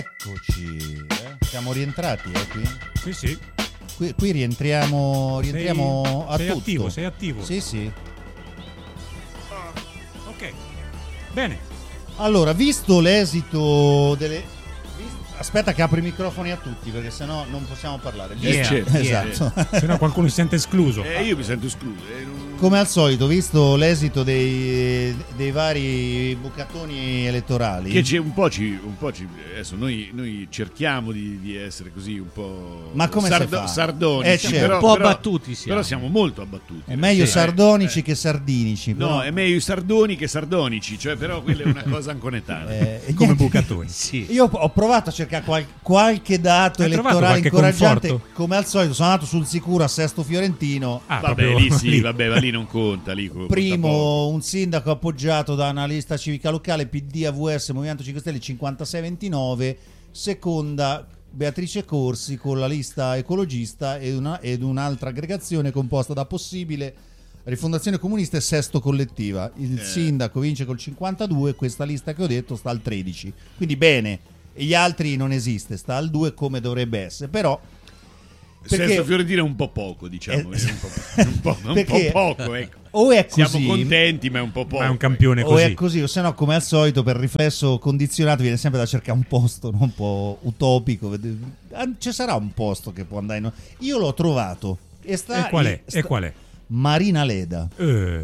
Eccoci, siamo rientrati qui? Sì, sì. Qui rientriamo a sei tutto. attivo, sei attivo. Sì, sì. Ok, bene. Allora, visto l'esito delle... Aspetta che apro i microfoni a tutti, perché sennò non possiamo parlare. Esatto. Se no qualcuno si sente escluso. Io mi sento escluso. Come al solito, visto l'esito dei vari bucatoni elettorali, Che c'è un po' adesso noi cerchiamo di essere così un po', ma come si fa? sardonici, certo. però, Un po' però- abbattuti siamo. però siamo molto abbattuti. è meglio Sì, sardonici che sardinici. No, però- è meglio i sardoni che sardonici, cioè però quella è una cosa anconetana. e Come niente. bucatoni. Sì. Io ho provato a cercare qualche dato Hai trovato elettorale qualche incoraggiante. conforto? Come al solito, sono andato sul sicuro a Sesto Fiorentino. Ah, Vabbè, proprio lì sì, lì. vabbè, ma lì non conta. Lì conta Primo, poco. un sindaco appoggiato da una lista civica locale, PD, AVS, Movimento 5 Stelle 56-29. Seconda, Beatrice Corsi con la lista ecologista ed un'altra aggregazione composta da Possibile, Rifondazione Comunista e Sesto Collettiva. Il sindaco vince col 52, questa lista che ho detto sta al 13. Quindi bene, e gli altri non esiste, sta al 2 come dovrebbe essere, però... Sesto Fiorentino è un po' poco, diciamo, è un po' perché poco, ecco. O è così, Siamo contenti, ma è un po' poco. Ma è un campione o così. è così, o se no, come al solito, per riflesso condizionato viene sempre da cercare un posto, no? Un po' utopico. Ci sarà un posto che può andare Io l'ho trovato. E qual è? Marina Leda.